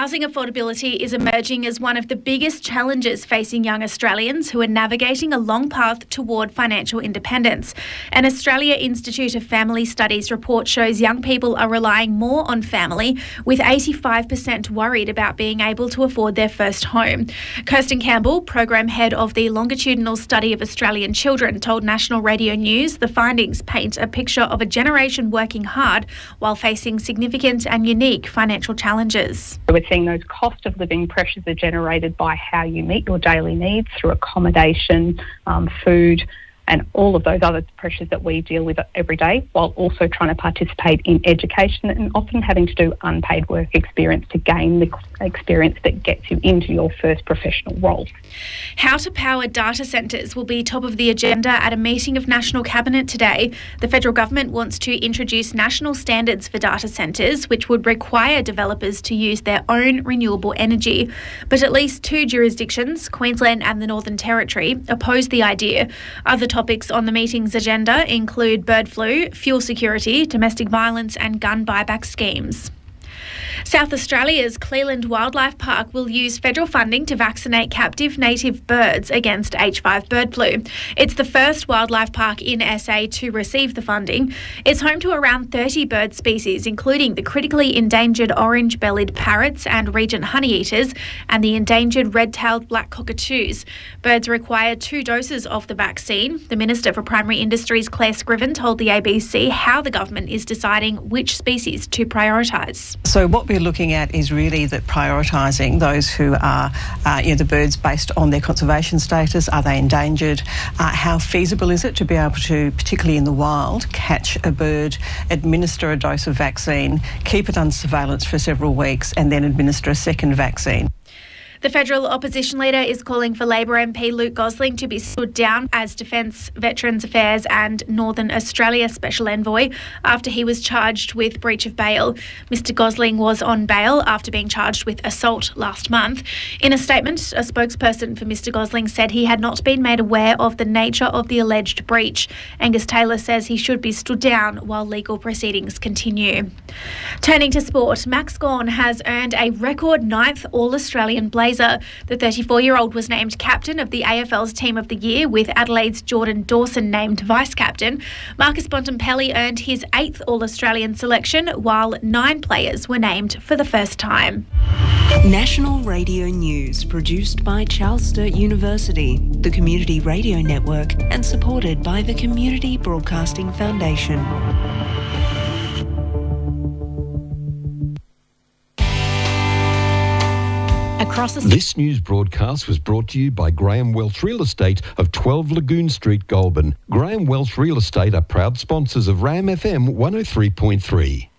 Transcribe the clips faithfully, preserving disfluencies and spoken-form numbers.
Housing affordability is emerging as one of the biggest challenges facing young Australians who are navigating a long path toward financial independence. An Australia Institute of Family Studies report shows young people are relying more on family, with eighty-five percent worried about being able to afford their first home. Kirsten Campbell, Program Head of the Longitudinal Study of Australian Children, told National Radio News the findings paint a picture of a generation working hard while facing significant and unique financial challenges. We're seeing those cost of living pressures are generated by how you meet your daily needs through accommodation, um, food, and all of those other pressures that we deal with every day, while also trying to participate in education and often having to do unpaid work experience to gain the experience that gets you into your first professional role. How to power data centres will be top of the agenda at a meeting of National Cabinet today. The federal government wants to introduce national standards for data centres, which would require developers to use their own renewable energy. But at least two jurisdictions, Queensland and the Northern Territory, oppose the idea. Other topics on the meeting's agenda include bird flu, fuel security, domestic violence and gun buyback schemes. South Australia's Cleland Wildlife Park will use federal funding to vaccinate captive native birds against H five bird flu. It's the first wildlife park in S A to receive the funding. It's home to around thirty bird species, including the critically endangered orange-bellied parrots and regent honeyeaters and the endangered red-tailed black cockatoos. Birds require two doses of the vaccine. The Minister for Primary Industries, Claire Scriven, told the A B C how the government is deciding which species to prioritise. So what we're looking at is really that prioritising those who are, uh, you know, the birds based on their conservation status. Are they endangered? Uh, how feasible is it to be able to, particularly in the wild, catch a bird, administer a dose of vaccine, keep it under surveillance for several weeks and then administer a second vaccine? The federal opposition leader is calling for Labor M P Luke Gosling to be stood down as Defence, Veterans Affairs and Northern Australia Special Envoy after he was charged with breach of bail. Mister Gosling was on bail after being charged with assault last month. In a statement, a spokesperson for Mister Gosling said he had not been made aware of the nature of the alleged breach. Angus Taylor says he should be stood down while legal proceedings continue. Turning to sport, Max Gawn has earned a record ninth All-Australian Blazer. The thirty-four-year-old was named captain of the A F L's Team of the Year, with Adelaide's Jordan Dawson named vice-captain. Marcus Bontempelli earned his eighth All-Australian selection, while nine players were named for the first time. National Radio News, produced by Charles Sturt University, the Community Radio Network, and supported by the Community Broadcasting Foundation. This news broadcast was brought to you by Graham Welch Real Estate of twelve Lagoon Street, Goulburn. Graham Welch Real Estate are proud sponsors of Ram F M one oh three point three.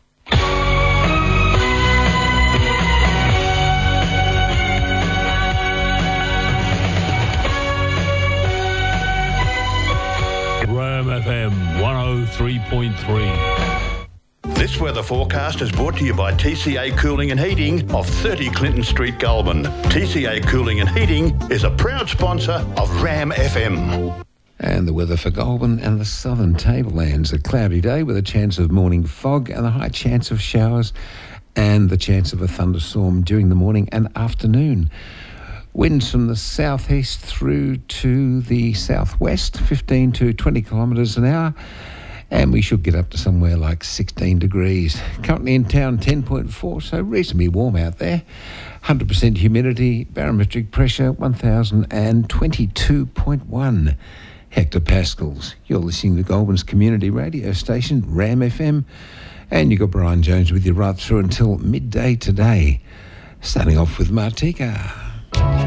Ram F M one oh three point three. This weather forecast is brought to you by T C A Cooling and Heating of thirty Clinton Street, Goulburn. T C A Cooling and Heating is a proud sponsor of Ram F M. And the weather for Goulburn and the southern tablelands. A cloudy day with a chance of morning fog and a high chance of showers and the chance of a thunderstorm during the morning and afternoon. Winds from the southeast through to the southwest, fifteen to twenty kilometres an hour. And we should get up to somewhere like sixteen degrees. Currently in town, ten point four, so reasonably warm out there. one hundred percent humidity, barometric pressure, one thousand twenty-two point one hectopascals. You're listening to Goulburn's community radio station, Ram F M, and you've got Brian Jones with you right through until midday today. Starting off with Martika.